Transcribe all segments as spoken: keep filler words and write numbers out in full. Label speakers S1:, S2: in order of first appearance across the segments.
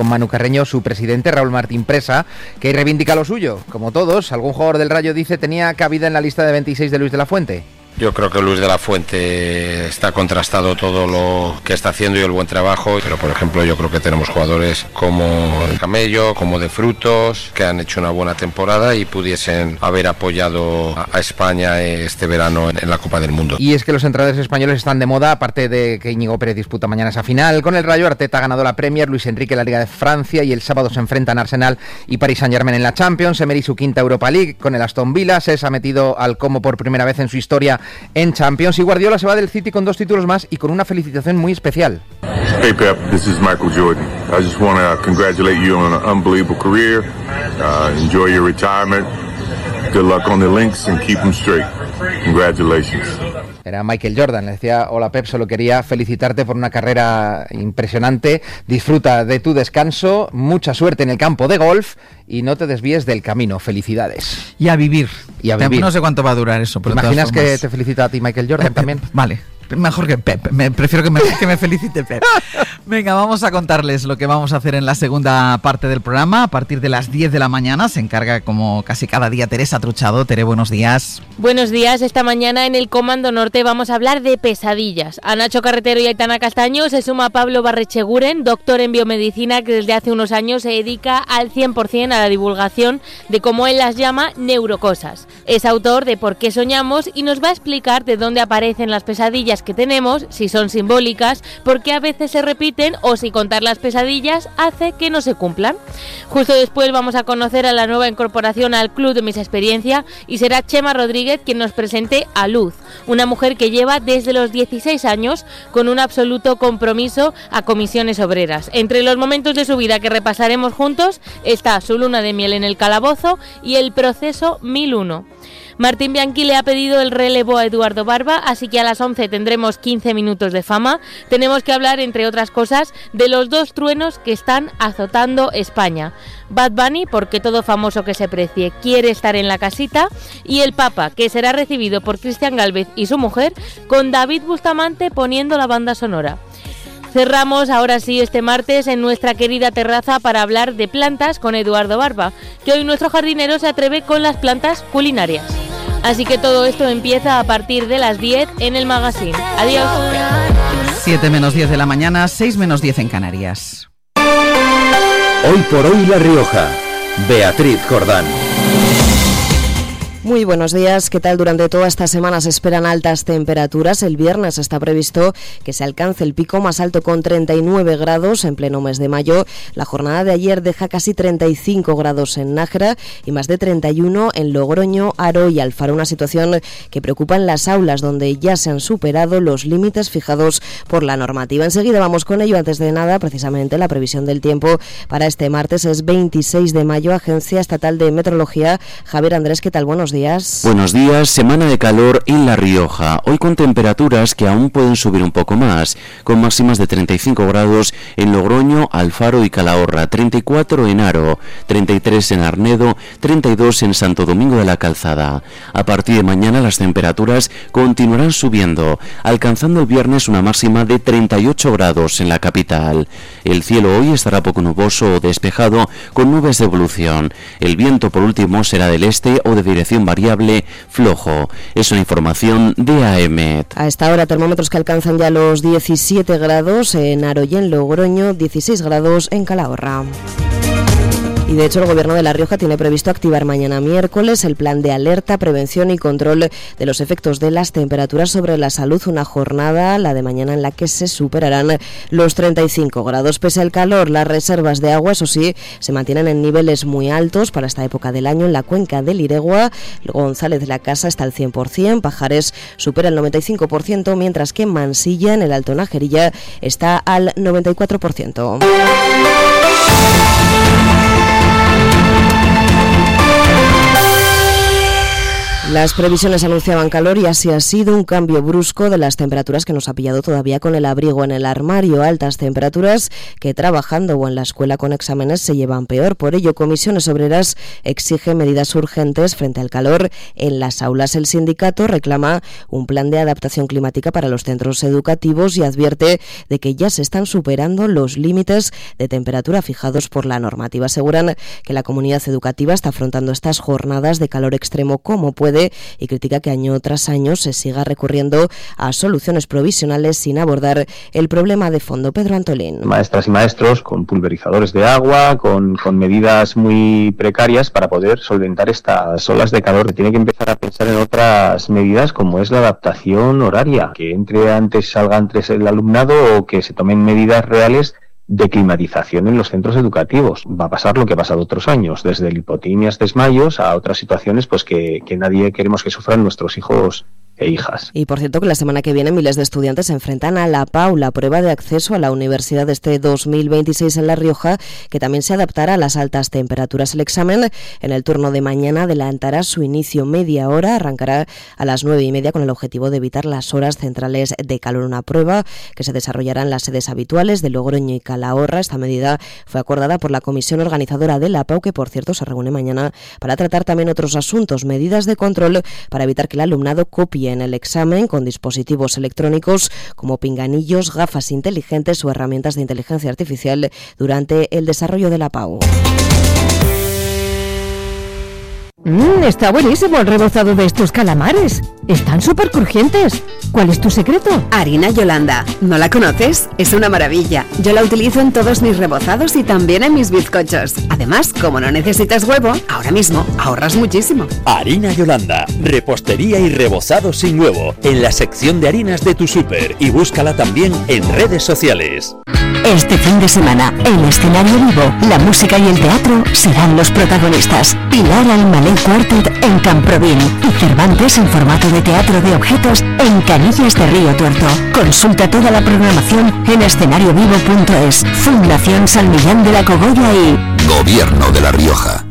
S1: Manu Carreño, su presidente Raúl Martín Presa, que reivindica lo suyo. Como todos, algún jugador del Rayo dice tenía cabida en la lista de veintiséis de Luis de la Fuente.
S2: Yo creo que Luis de la Fuente está contrastado todo lo que está haciendo y el buen trabajo, pero por ejemplo yo creo que tenemos jugadores como el Camello, como de Frutos, que han hecho una buena temporada y pudiesen haber apoyado a España este verano en la Copa del Mundo.
S1: Y es que los entrenadores españoles están de moda, aparte de que Íñigo Pérez disputa mañana esa final. Con el Rayo, Arteta ha ganado la Premier, Luis Enrique la Liga de Francia y el sábado se enfrentan Arsenal y Paris Saint-Germain en la Champions. Emery su quinta Europa League con el Aston Villa, se ha metido al Como por primera vez en su historia en Champions y Guardiola se va del City con dos títulos más y con una felicitación muy especial.
S3: Hey Pep, this is Michael Jordan. I just want to congratulate you on an unbelievable career. Uh, enjoy your retirement. Good luck on the links and keep them straight. Congratulations.
S1: Era Michael Jordan, le decía, hola Pep, solo quería felicitarte por una carrera impresionante, disfruta de tu descanso, mucha suerte en el campo de golf y no te desvíes del camino, felicidades.
S4: Y a vivir.
S1: Y a vivir.
S4: No sé cuánto va a durar eso.
S1: ¿Te imaginas que te felicita a ti Michael Jordan
S4: Pep,
S1: también?
S4: Vale. Mejor que Pep, me, prefiero que me, que me felicite Pep. Venga, vamos a contarles lo que vamos a hacer en la segunda parte del programa. A partir de las diez de la mañana se encarga, como casi cada día, Teresa Truchado. Tere, buenos días.
S5: Buenos días. Esta mañana en el Comando Norte vamos a hablar de pesadillas. A Nacho Carretero y Aitana Castaño se suma Pablo Barrecheguren, doctor en biomedicina que desde hace unos años se dedica al cien por ciento a la divulgación de, como él las llama, neurocosas. Es autor de Por qué soñamos y nos va a explicar de dónde aparecen las pesadillas que tenemos, si son simbólicas, por qué a veces se repiten o si contar las pesadillas hace que no se cumplan. Justo después vamos a conocer a la nueva incorporación al Club de Mis Experiencia y será Chema Rodríguez quien nos presente a Luz, una mujer que lleva desde los dieciséis años con un absoluto compromiso a comisiones obreras. Entre los momentos de su vida que repasaremos juntos está su luna de miel en el calabozo y el proceso mil uno. Martín Bianchi le ha pedido el relevo a Eduardo Barba, así que a las once tendremos quince minutos de fama. Tenemos que hablar, entre otras cosas, de los dos truenos que están azotando España. Bad Bunny, porque todo famoso que se precie quiere estar en la casita, y el Papa, que será recibido por Cristian Gálvez y su mujer, con David Bustamante poniendo la banda sonora. Cerramos ahora sí este martes en nuestra querida terraza para hablar de plantas con Eduardo Barba, que hoy nuestro jardinero se atreve con las plantas culinarias. Así que todo esto empieza a partir de las diez en el magazine. Adiós.
S4: siete menos diez de la mañana, seis menos diez en Canarias.
S6: Hoy por hoy La Rioja. Beatriz Jordán.
S7: Muy buenos días. ¿Qué tal? Durante toda esta semana se esperan altas temperaturas. El viernes está previsto que se alcance el pico más alto con treinta y nueve grados en pleno mes de mayo. La jornada de ayer deja casi treinta y cinco grados en Nájera y más de treinta y uno en Logroño, Haro y Alfaro. Una situación que preocupa en las aulas donde ya se han superado los límites fijados por la normativa. Enseguida vamos con ello. Antes de nada, precisamente la previsión del tiempo para este martes es veintiséis de mayo. Agencia Estatal de Meteorología. Javier Andrés, ¿qué tal? Buenos días.
S8: Buenos días, semana de calor en La Rioja, hoy con temperaturas que aún pueden subir un poco más, con máximas de treinta y cinco grados en Logroño, Alfaro y Calahorra, treinta y cuatro en Haro, treinta y tres en Arnedo, treinta y dos en Santo Domingo de la Calzada. A partir de mañana las temperaturas continuarán subiendo, alcanzando el viernes una máxima de treinta y ocho grados en la capital. El cielo hoy estará poco nuboso o despejado, con nubes de evolución. El viento por último será del este o de dirección variable flojo. Es una información de A E M E T.
S7: A esta hora termómetros que alcanzan ya los diecisiete grados en Haro y en Logroño, dieciséis grados en Calahorra. Y de hecho el Gobierno de La Rioja tiene previsto activar mañana miércoles el plan de alerta, prevención y control de los efectos de las temperaturas sobre la salud. Una jornada, la de mañana, en la que se superarán los treinta y cinco grados. Pese al calor, las reservas de agua, eso sí, se mantienen en niveles muy altos para esta época del año. En la cuenca del Iregua, González de la Casa está al cien por ciento, Pajares supera el noventa y cinco por ciento, mientras que Mansilla, en el Alto Najerilla, está al noventa y cuatro por ciento. Las previsiones anunciaban calor y así ha sido, un cambio brusco de las temperaturas que nos ha pillado todavía con el abrigo en el armario. Altas temperaturas que trabajando o en la escuela con exámenes se llevan peor. Por ello, Comisiones Obreras exige medidas urgentes frente al calor en las aulas. El sindicato reclama un plan de adaptación climática para los centros educativos y advierte de que ya se están superando los límites de temperatura fijados por la normativa. Aseguran que la comunidad educativa está afrontando estas jornadas de calor extremo como puede y critica que año tras año se siga recurriendo a soluciones provisionales sin abordar el problema de fondo. Pedro Antolín.
S9: Maestras y maestros con pulverizadores de agua, con, con medidas muy precarias para poder solventar estas olas de calor. Tiene que empezar a pensar en otras medidas como es la adaptación horaria, que entre antes, salga antes el alumnado o que se tomen medidas reales de climatización en los centros educativos. Va a pasar lo que ha pasado otros años, desde lipotimias, desmayos, a otras situaciones pues que, que nadie queremos que sufran nuestros hijos e hijas.
S7: Y por cierto que la semana que viene miles de estudiantes se enfrentan a la PAU, la prueba de acceso a la universidad de este dos mil veintiséis en La Rioja, que también se adaptará a las altas temperaturas. El examen en el turno de mañana adelantará su inicio media hora, arrancará a las nueve y media con el objetivo de evitar las horas centrales de calor. Una prueba que se desarrollará en las sedes habituales de Logroño y Calahorra. Esta medida fue acordada por la comisión organizadora de la PAU, que por cierto se reúne mañana para tratar también otros asuntos, medidas de control para evitar que el alumnado copie en el examen con dispositivos electrónicos como pinganillos, gafas inteligentes o herramientas de inteligencia artificial durante el desarrollo de la PAU.
S10: Mmm, está buenísimo el rebozado de estos calamares. Están súper crujientes. ¿Cuál es tu secreto?
S11: Harina Yolanda. ¿No la conoces? Es una maravilla. Yo la utilizo en todos mis rebozados y también en mis bizcochos. Además, como no necesitas huevo, ahora mismo ahorras muchísimo.
S12: Harina Yolanda. Repostería y rebozado sin huevo. En la sección de harinas de tu súper. Y búscala también en redes sociales.
S13: Este fin de semana, el escenario vivo, la música y el teatro serán los protagonistas. Pilar Almalén Quartet en Camprovin y Cervantes en formato de teatro de objetos en Canillas de Río Tuerto. Consulta toda la programación en escenario vivo punto es. Fundación San Millán de la Cogolla y
S14: Gobierno de La Rioja.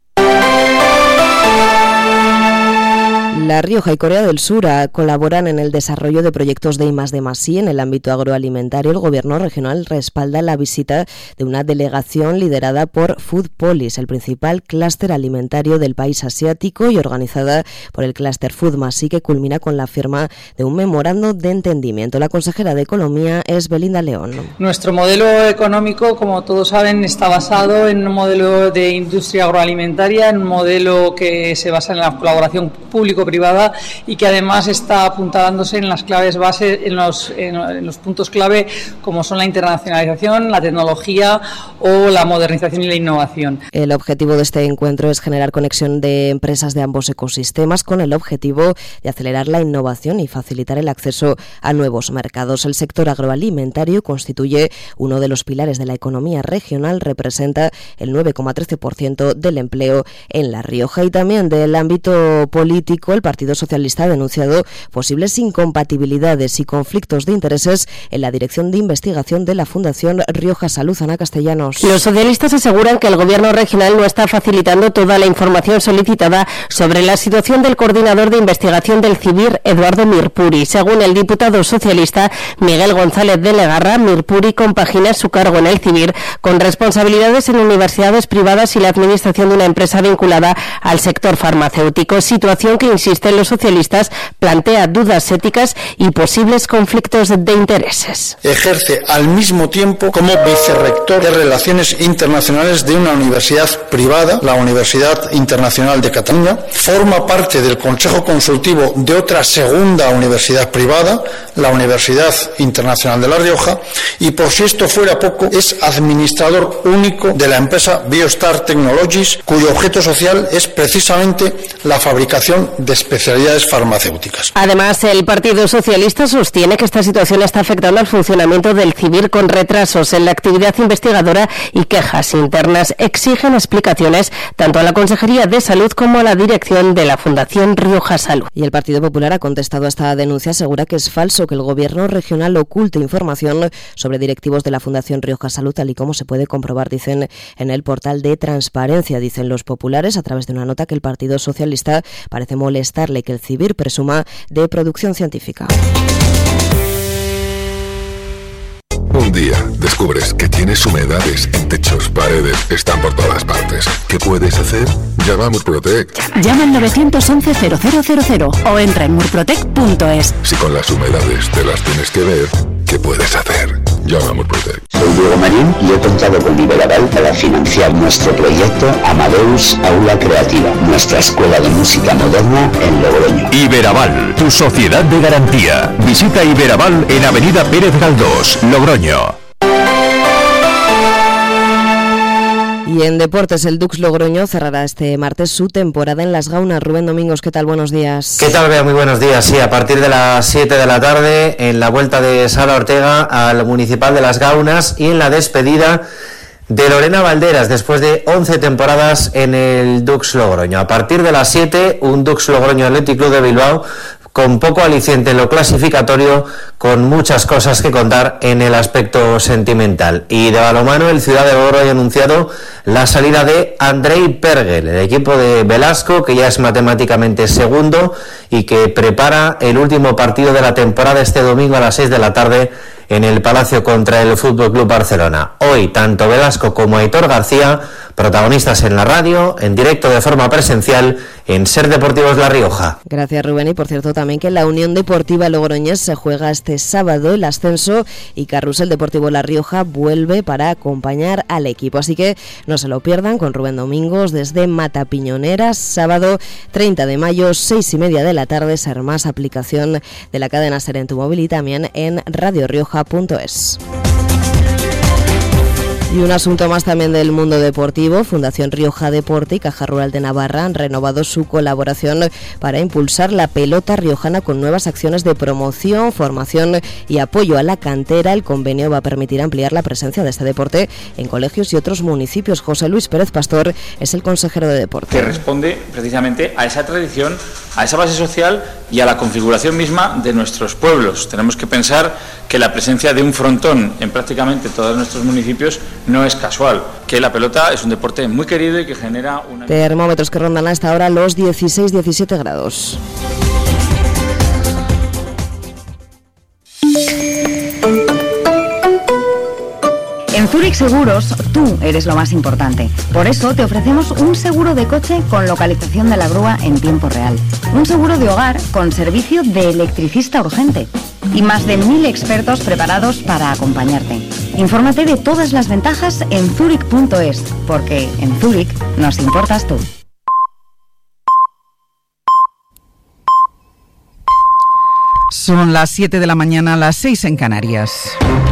S7: La Rioja y Corea del Sur colaboran en el desarrollo de proyectos de I más D más I en el ámbito agroalimentario. El gobierno regional respalda la visita de una delegación liderada por Food Police, el principal clúster alimentario del país asiático y organizada por el clúster Food más I, que culmina con la firma de un memorando de entendimiento. La consejera de Economía es Belinda León.
S15: Nuestro modelo económico, como todos saben, está basado en un modelo de industria agroalimentaria, en un modelo que se basa en la colaboración público-privada y que además está apuntalándose en las claves base, en los, en, en los puntos clave como son la internacionalización, la tecnología o la modernización y la innovación.
S7: El objetivo de este encuentro es generar conexión de empresas de ambos ecosistemas con el objetivo de acelerar la innovación y facilitar el acceso a nuevos mercados. El sector agroalimentario constituye uno de los pilares de la economía regional, representa el nueve coma trece por ciento del empleo en La Rioja. Y también del ámbito político, el Partido Socialista ha denunciado posibles incompatibilidades y conflictos de intereses en la Dirección de Investigación de la Fundación Rioja Salud. Ana Castellanos.
S16: Los socialistas aseguran que el Gobierno regional no está facilitando toda la información solicitada sobre la situación del coordinador de investigación del CIBIR, Eduardo Mirpuri. Según el diputado socialista Miguel González de Legarra, Mirpuri compagina su cargo en el CIBIR con responsabilidades en universidades privadas y la administración de una empresa vinculada al sector farmacéutico, situación que, insisten los socialistas, plantea dudas éticas y posibles conflictos de intereses.
S17: Ejerce al mismo tiempo como vicerrector de Relaciones Internacionales de una universidad privada, la Universidad Internacional de Cataluña, forma parte del Consejo Consultivo de otra segunda universidad privada, la Universidad Internacional de La Rioja, y por si esto fuera poco, es administrador único de la empresa Biostar Technologies, cuyo objeto social es precisamente la fabricación de especialidades farmacéuticas.
S16: Además, el Partido Socialista sostiene que esta situación está afectando al funcionamiento del CIBIR con retrasos en la actividad investigadora y quejas internas. Exigen explicaciones tanto a la Consejería de Salud como a la dirección de la Fundación Rioja Salud.
S7: Y el Partido Popular ha contestado a esta denuncia, asegura que es falso que el Gobierno regional oculte información sobre directivos de la Fundación Rioja Salud, tal y como se puede comprobar, dicen, en el portal de transparencia. Dicen los populares, a través de una nota, que el Partido Socialista parece molestar molestarle que el Cibir presuma de producción científica.
S18: Un día descubres que tienes humedades en techos, paredes, están por todas partes. ¿Qué puedes hacer? Llama a Murprotec.
S13: Llama al nueve once cero cero cero cero o entra en murprotec punto es.
S18: Si con las humedades te las tienes que ver, ¿qué puedes hacer? Llama a Murprotec.
S19: Soy Diego Marín y he contado con Iberaval para financiar nuestro proyecto Amadeus Aula Creativa, nuestra escuela de música moderna en Logroño.
S20: Iberaval, tu sociedad de garantía. Visita Iberaval en Avenida Pérez Galdós, Logroño.
S7: Y en deportes, el Dux Logroño cerrará este martes su temporada en Las Gaunas. Rubén Domingos, ¿qué tal? Buenos días.
S21: ¿Qué tal, Bea? Muy buenos días. Sí, a partir de las siete de la tarde, en la vuelta de Sala Ortega al Municipal de Las Gaunas y en la despedida de Lorena Valderas, después de once temporadas en el Dux Logroño. A partir de las siete, un Dux Logroño Athletic Club de Bilbao con poco aliciente en lo clasificatorio, con muchas cosas que contar en el aspecto sentimental. Y de balonmano, el Ciudad de Logroño ha anunciado la salida de Andrei Pergel, el equipo de Velasco, que ya es matemáticamente segundo y que prepara el último partido de la temporada este domingo a las seis de la tarde en el Palacio contra el F C Barcelona. Hoy, tanto Velasco como Aitor García, protagonistas en la radio, en directo de forma presencial, en Ser Deportivos La Rioja.
S7: Gracias, Rubén. Y por cierto también que la Unión Deportiva Logroñés se juega este sábado el ascenso y Carrusel Deportivo La Rioja vuelve para acompañar al equipo. Así que no se lo pierdan con Rubén Domingos desde Matapiñoneras, sábado treinta de mayo, seis y media de la tarde, ser más aplicación de la cadena Ser en tu móvil y también en radio rioja punto es. Y un asunto más también del mundo deportivo. Fundación Rioja Deporte y Caja Rural de Navarra han renovado su colaboración para impulsar la pelota riojana con nuevas acciones de promoción, formación y apoyo a la cantera. El convenio va a permitir ampliar la presencia de este deporte en colegios y otros municipios. José Luis Pérez Pastor es el consejero de deporte.
S22: Que responde precisamente a esa tradición, a esa base social y a la configuración misma de nuestros pueblos. Tenemos que pensar que la presencia de un frontón en prácticamente todos nuestros municipios no es casual, que la pelota es un deporte muy querido y que genera una...
S7: Termómetros que rondan hasta ahora los dieciséis diecisiete grados.
S23: En Zurich Seguros, tú eres lo más importante. Por eso te ofrecemos un seguro de coche con localización de la grúa en tiempo real. Un seguro de hogar con servicio de electricista urgente. Y más de mil expertos preparados para acompañarte. Infórmate de todas las ventajas en zurich punto es, porque en Zurich nos importas tú.
S4: Son las siete de la mañana, las seis en Canarias.